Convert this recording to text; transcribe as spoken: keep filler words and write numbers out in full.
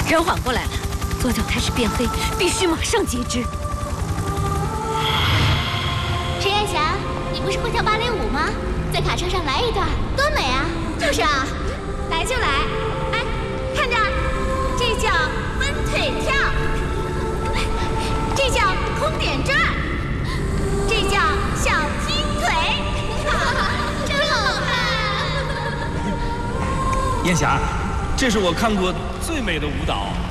人缓过来了，左脚开始变黑，必须马上截肢。 陈艳霞，你不是会跳芭蕾舞吗？在卡车上来一段，多美啊！就是啊，来就来。哎，看着，这叫分腿跳，这叫空点转，这叫小鸡腿，真好看。 燕霞，这是我看过最美的舞蹈。